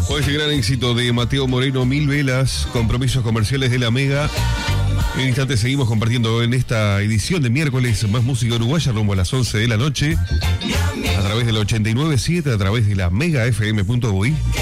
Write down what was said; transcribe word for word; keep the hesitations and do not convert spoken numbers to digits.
Con este gran éxito de Mateo Moreno, Mil Velas, compromisos comerciales de la Mega. En instante seguimos compartiendo en esta edición de miércoles más música uruguaya rumbo a las once de la noche a través del ochenta y nueve punto siete, a través de la mega f m punto uy.